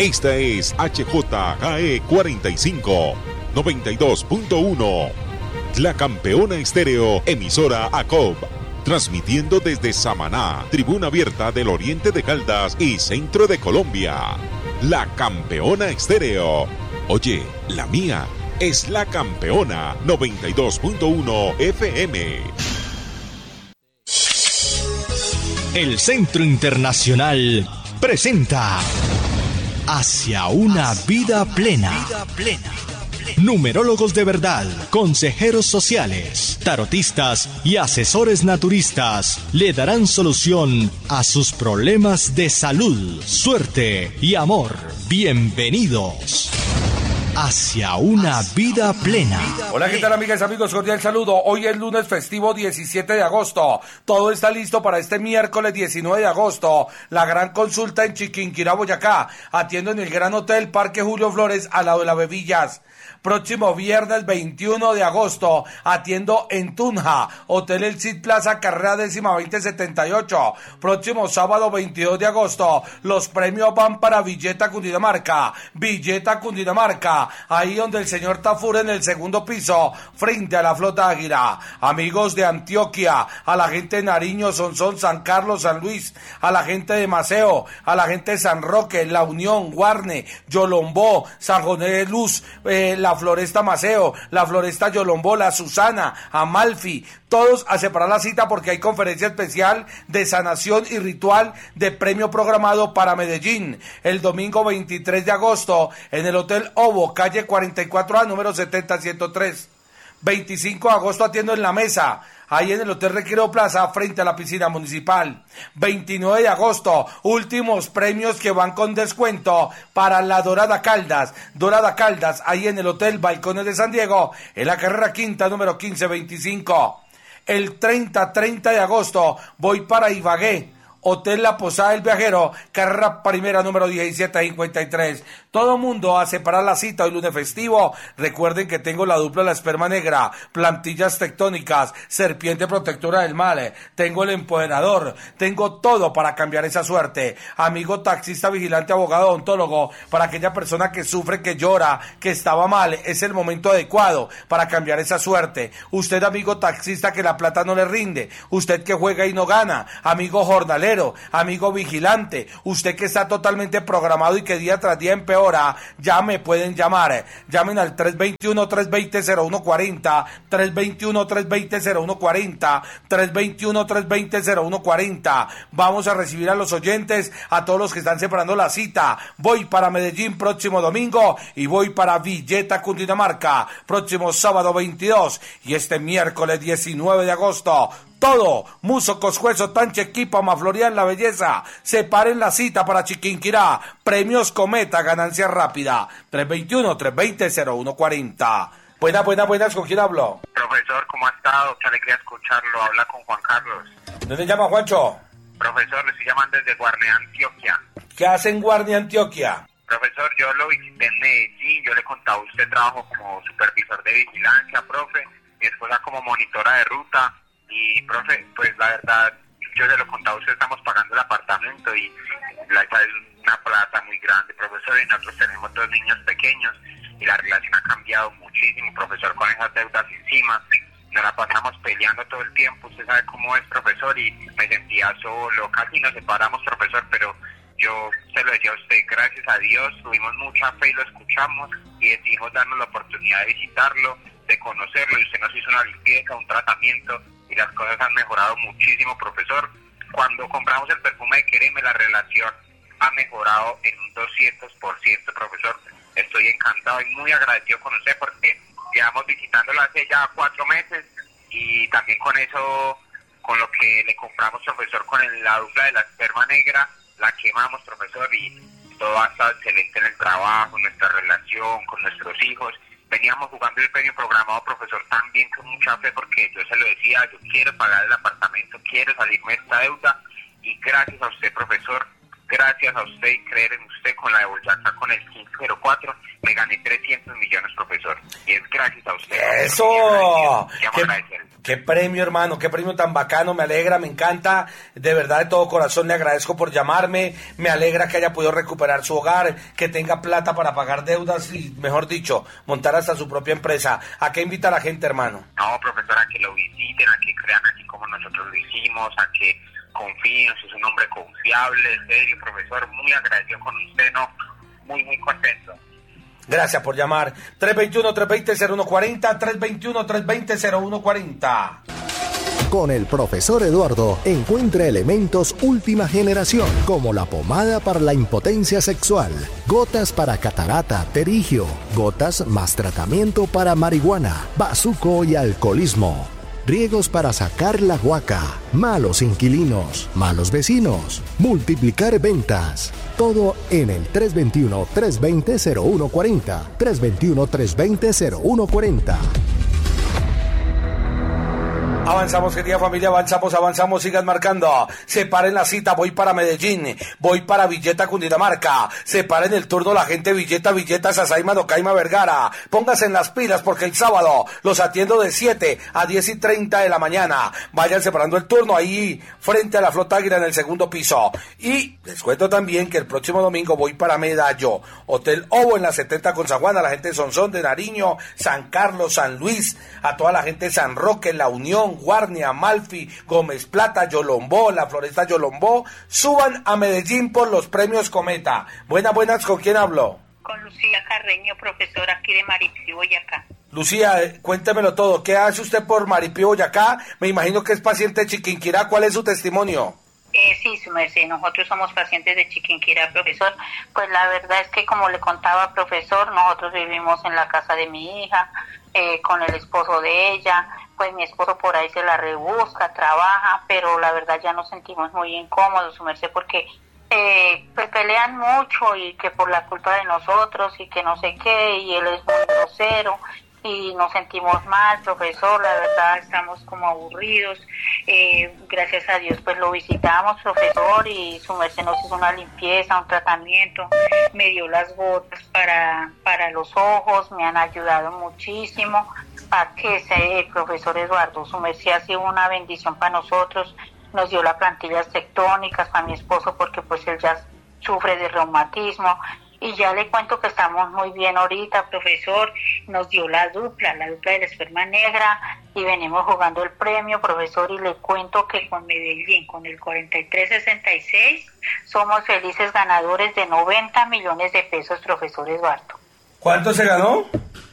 Esta es HJGE 45, 92.1. La Campeona Estéreo, emisora ACOB. Transmitiendo desde Samaná, Tribuna Abierta del Oriente de Caldas y Centro de Colombia. La Campeona Estéreo. Oye, la mía es La Campeona 92.1 FM. El Centro Internacional presenta Hacia una vida plena. Numerólogos de verdad, consejeros sociales, tarotistas y asesores naturistas le darán solución a sus problemas de salud, suerte y amor. Bienvenidos hacia una vida plena. Hola, ¿qué tal, amigas y amigos? Cordial saludo. Hoy es lunes festivo 17 de agosto. Todo está listo para este miércoles 19 de agosto. La gran consulta en Chiquinquirá, Boyacá. Atiendo en el Gran Hotel Parque Julio Flores, al lado de la Bebillas. Próximo viernes 21 de agosto, atiendo en Tunja, Hotel El Cid Plaza, carrera 10-2078. Próximo sábado 22 de agosto, los premios van para Villeta, Cundinamarca. Villeta, Cundinamarca, ahí donde el señor Tafur, en el segundo piso, frente a la Flota Águila. Amigos de Antioquia, a la gente de Nariño, Sonsón, San Carlos, San Luis, a la gente de Maceo, a la gente de San Roque, La Unión, Guarne, Yolombó, San José de Luz, la Floresta Maceo, la Floresta Yolombó, la Susana, Amalfi, todos a separar la cita porque hay conferencia especial de sanación y ritual de premio programado para Medellín, el domingo 23 de agosto, en el Hotel Ovo, calle 44A, número 70-103. 25 de agosto atiendo en La Mesa, ahí en el Hotel Recreo Plaza, frente a la piscina municipal. 29 de agosto, últimos premios que van con descuento para la Dorada Caldas. Dorada Caldas, ahí en el Hotel Balcones de San Diego, en la carrera quinta, número 1525. El 30 de agosto, voy para Ibagué. Hotel La Posada del Viajero, carrera primera, número 1753. Todo mundo a separar la cita hoy lunes festivo. Recuerden que tengo la dupla de la esperma negra, plantillas tectónicas, serpiente protectora del mal, tengo el empoderador, tengo todo para cambiar esa suerte. Amigo taxista, vigilante, abogado, odontólogo, para aquella persona que sufre, que llora, que estaba mal, es el momento adecuado para cambiar esa suerte. Usted, amigo taxista, que la plata no le rinde, usted que juega y no gana, amigo jornalero, amigo vigilante, usted que está totalmente programado y que día tras día empeora, ya me pueden llamar. Llamen al 321-320-0140, 321-320-0140, 321-320-0140. Vamos a recibir a los oyentes, a todos los que están separando la cita. Voy para Medellín próximo domingo y voy para Villeta, Cundinamarca, próximo sábado 22 y este miércoles 19 de agosto. Todo, Muso, Coscuezo, Tanche, Quipama, Florian, La Belleza. Separen la cita para Chiquinquirá. Premios Cometa, ganancia rápida. 321-320-0140. Buenas, ¿con quién hablo? Profesor, ¿cómo ha estado? Qué alegría escucharlo. Habla con Juan Carlos. ¿Dónde llama, Juancho? Profesor, le estoy llamando desde Guarne, Antioquia. ¿Qué hace en Guarne, Antioquia? Profesor, yo lo visité en Medellín. Yo le contaba a usted trabajo como supervisor de vigilancia, profe. Mi esposa como monitora de ruta. Y, profe, pues la verdad, yo se lo contaba a usted, estamos pagando el apartamento y esa es una plata muy grande, profesor, y nosotros tenemos 2 niños pequeños y la relación ha cambiado muchísimo, profesor, con esas deudas encima. Nos la pasamos peleando todo el tiempo, usted sabe cómo es, profesor, y me sentía solo, casi nos separamos, profesor, pero yo se lo decía a usted, gracias a Dios, tuvimos mucha fe y lo escuchamos y decidimos darnos la oportunidad de visitarlo, de conocerlo, y usted nos hizo una limpieza, un tratamiento, y las cosas han mejorado muchísimo, profesor. Cuando compramos el perfume de Quereme, la relación ha mejorado en un 200%, profesor. Estoy encantado y muy agradecido con usted porque llevamos visitándola hace ya 4 meses y también con eso, con lo que le compramos, profesor, con la dupla de la esperma negra, la quemamos, profesor, y todo ha estado excelente en el trabajo, en nuestra relación, con nuestros hijos. Veníamos jugando el premio programado, profesor, también con mucha fe, porque yo se lo decía, yo quiero pagar el apartamento, quiero salirme de esta deuda, y gracias a usted, profesor, gracias a usted y creer en usted con la de Boyacá, con el 504, me gané 300 millones, profesor. Y es gracias a usted. ¡Eso! Agradecer. Qué premio, hermano, qué premio tan bacano, me alegra, me encanta, de verdad de todo corazón le agradezco por llamarme, me alegra que haya podido recuperar su hogar, que tenga plata para pagar deudas y, mejor dicho, montar hasta su propia empresa. ¿A qué invita a la gente, hermano? No, profesor, a que lo visiten, a que crean así como nosotros lo hicimos, a que confíen, es un hombre confiable, serio, profesor, muy agradecido con usted, ¿no? Muy contento. Gracias por llamar. 321-320-0140, 321-320-0140. Con el profesor Eduardo encuentra elementos última generación, como la pomada para la impotencia sexual, gotas para catarata, pterigio, gotas más tratamiento para marihuana, bazuco y alcoholismo. Riegos para sacar la guaca, malos inquilinos, malos vecinos, multiplicar ventas. Todo en el 321-320-0140. 321-320-0140. Avanzamos, querida familia, avanzamos, sigan marcando. Separen la cita, voy para Medellín, voy para Villeta, Cundinamarca. Separen el turno la gente Villeta, Sasaima, Nocaima, Vergara. Pónganse en las pilas porque el sábado los atiendo de 7 a 10:30 de la mañana. Vayan separando el turno ahí, frente a la Flota Águila en el segundo piso. Y les cuento también que el próximo domingo voy para Medallo, Hotel Ovo en la 70 con San Juan, a la gente de Sonsón, de Nariño, San Carlos, San Luis, a toda la gente de San Roque, La Unión, Guarnia, Amalfi, Gómez Plata, Yolombó, la Floresta Yolombó. Suban a Medellín por los premios Cometa. Buenas, ¿con quién hablo? Con Lucía Carreño, profesora aquí de Maripí, Boyacá. Lucía, cuéntemelo todo. ¿Qué hace usted por Maripí, Boyacá? Me imagino que es paciente de Chiquinquirá. ¿Cuál es su testimonio? Sí, su merced, nosotros somos pacientes de Chiquinquirá, profesor. Pues la verdad es que, como le contaba, profesor, nosotros vivimos en la casa de mi hija, con el esposo de ella. Pues mi esposo por ahí se la rebusca, trabaja, pero la verdad ya nos sentimos muy incómodos, su merced, porque pues pelean mucho y que por la culpa de nosotros y que no sé qué, y él es muy grosero y nos sentimos mal, profesor, la verdad estamos como aburridos. Gracias a Dios pues lo visitamos, profesor, y su merced nos hizo una limpieza, un tratamiento, me dio las gotas para los ojos, me han ayudado muchísimo. A que el profesor Eduardo, su merced ha sido una bendición para nosotros, nos dio las plantillas tectónicas para mi esposo porque pues él ya sufre de reumatismo. Y ya le cuento que estamos muy bien ahorita, profesor. Nos dio la dupla de la esperma negra, y venimos jugando el premio, profesor. Y le cuento que con Medellín, con el 4366, somos felices ganadores de 90 millones de pesos, profesor Eduardo. ¿Cuánto se ganó?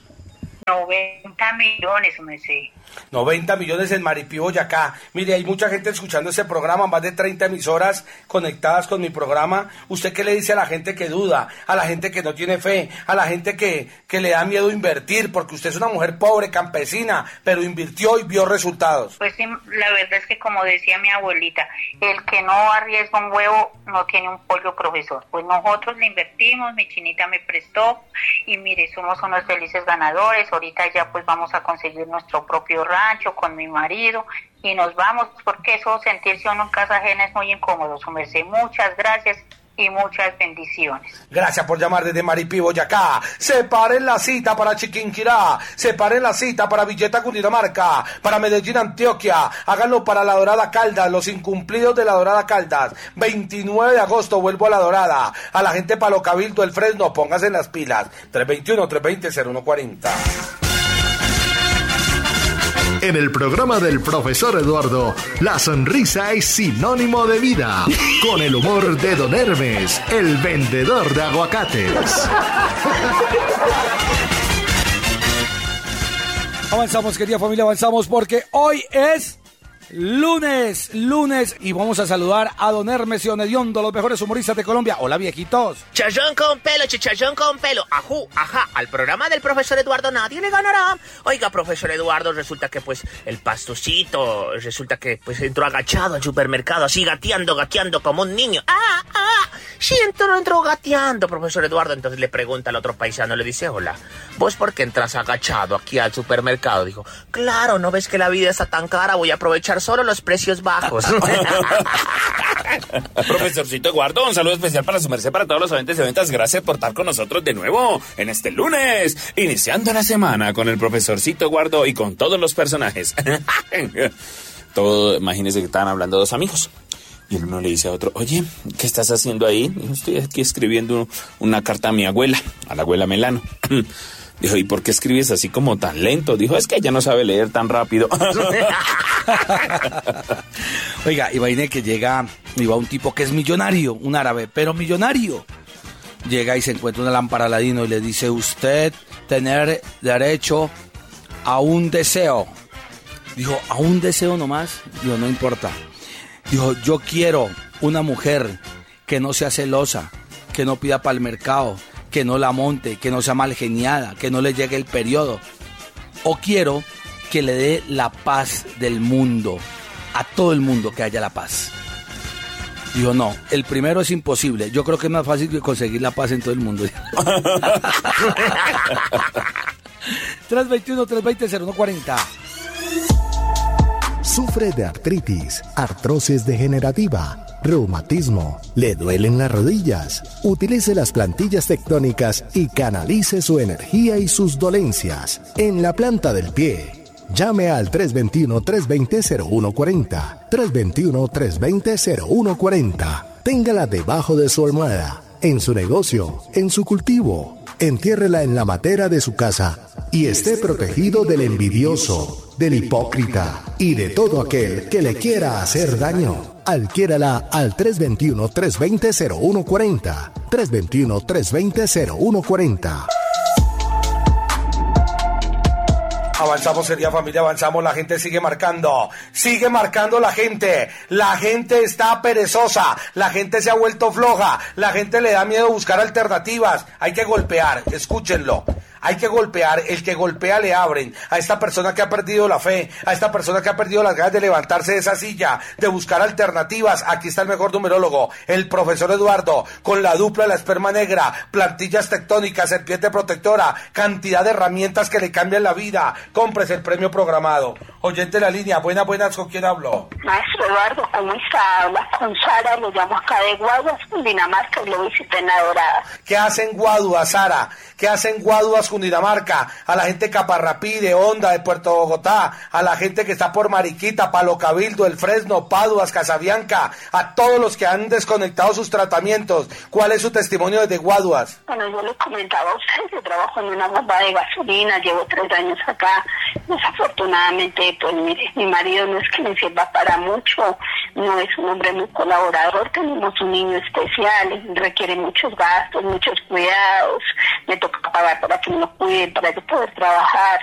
90 millones, me sé. 90 millones en Maripí, Boyacá. Mire, hay mucha gente escuchando ese programa, más de 30 emisoras conectadas con mi programa. ¿Usted qué le dice a la gente que duda, a la gente que no tiene fe, a la gente que le da miedo invertir? Porque usted es una mujer pobre, campesina, pero invirtió y vio resultados. Pues sí, la verdad es que, como decía mi abuelita, el que no arriesga un huevo no tiene un pollo, profesor. Pues nosotros le invertimos, mi chinita me prestó, y mire, somos unos felices ganadores. Ahorita ya pues vamos a conseguir nuestro propio rancho con mi marido y nos vamos, porque eso, sentirse uno en casa ajena, es muy incómodo, su merced. Muchas gracias y muchas bendiciones. Gracias por llamar desde Maripí, Boyacá. Separen la cita para Chiquinquirá, separen la cita para Villeta, Cundinamarca, para Medellín, Antioquia. Háganlo para La Dorada Caldas, los incumplidos de La Dorada Caldas. 29 de agosto vuelvo a La Dorada. A la gente Palo Cabildo, El Fresno, pónganse en las pilas. 321-320-0140. En el programa del profesor Eduardo, la sonrisa es sinónimo de vida. Con el humor de Don Hermes, el vendedor de aguacates. Avanzamos, querida familia, avanzamos, porque hoy es lunes, y vamos a saludar a Don Hermes y Don Hediondo, los mejores humoristas de Colombia. Hola, viejitos. Chachón con pelo, chachón con pelo. Ajú, ajá, al programa del profesor Eduardo nadie le ganará. Oiga, profesor Eduardo, resulta que pues el pastucito, resulta que pues entró agachado al supermercado, así gateando como un niño. Sí, entró gateando, profesor Eduardo. Entonces le pregunta al otro paisano, le dice, hola, ¿vos por qué entras agachado aquí al supermercado? Dijo, claro, ¿no ves que la vida está tan cara? Voy a aprovechar solo los precios bajos. Profesorcito Eduardo, un saludo especial para su merced, para todos los oyentes y ventas. Gracias por estar con nosotros de nuevo en este lunes, iniciando la semana con el profesorcito Eduardo y con todos los personajes. Todo, imagínense que estaban hablando dos amigos. Y el uno le dice a otro, oye, ¿qué estás haciendo ahí? Dijo, estoy aquí escribiendo una carta a mi abuela, a la abuela Melano. Dijo, ¿y por qué escribes así como tan lento? Dijo, es que ella no sabe leer tan rápido. Oiga, imagine que iba un tipo que es millonario, un árabe, pero millonario. Llega y se encuentra una lámpara Aladino y le dice, usted tener derecho a un deseo. Dijo, ¿a un deseo nomás? Dijo, no importa. Dijo, yo quiero una mujer que no sea celosa, que no pida para el mercado, que no la monte, que no sea mal geniada, que no le llegue el periodo. O quiero que le dé la paz del mundo, a todo el mundo que haya la paz. Dijo, no, el primero es imposible. Yo creo que es más fácil que conseguir la paz en todo el mundo. 321-320-0140. ¿Sufre de artritis, artrosis degenerativa, reumatismo? ¿Le duelen las rodillas? Utilice las plantillas tectónicas y canalice su energía y sus dolencias en la planta del pie. Llame al 321-320-0140. 321-320-0140. Téngala debajo de su almohada, en su negocio, en su cultivo. Entiérrela en la matera de su casa y esté protegido del envidioso, del hipócrita y de todo aquel que le quiera hacer daño. Adquiérala al 321-320-0140. 321-320-0140. Avanzamos, querida familia, avanzamos, la gente sigue marcando la gente está perezosa, la gente se ha vuelto floja, la gente le da miedo buscar alternativas, hay que golpear, escúchenlo. Hay que golpear, el que golpea le abren. A esta persona que ha perdido la fe, a esta persona que ha perdido las ganas de levantarse de esa silla, de buscar alternativas, aquí está el mejor numerólogo, el profesor Eduardo, con la dupla de la esperma negra, plantillas tectónicas, serpiente protectora, cantidad de herramientas que le cambian la vida. Cómprese el premio programado. Oyente de la línea, buenas, ¿con quién hablo? Maestro Eduardo, ¿cómo está? Habla con Sara, lo llamo acá de Guaduas, Cundinamarca, y lo visité en La Dorada. ¿Qué hacen Guaduas, Sara? ¿Qué hacen Guaduas, Cundinamarca? A la gente de Caparrapí, de Honda, de Puerto Bogotá, a la gente que está por Mariquita, Palo Cabildo, El Fresno, Paduas, Casabianca, a todos los que han desconectado sus tratamientos. ¿Cuál es su testimonio desde Guaduas? Bueno, yo les comentaba a ustedes, yo trabajo en una bomba de gasolina, llevo 3 años acá. Desafortunadamente, pues mire, mi marido no es que me sirva para mucho, no es un hombre muy colaborador, tenemos un niño especial, requiere muchos gastos, muchos cuidados, me toca pagar para que me lo cuide, para yo poder trabajar.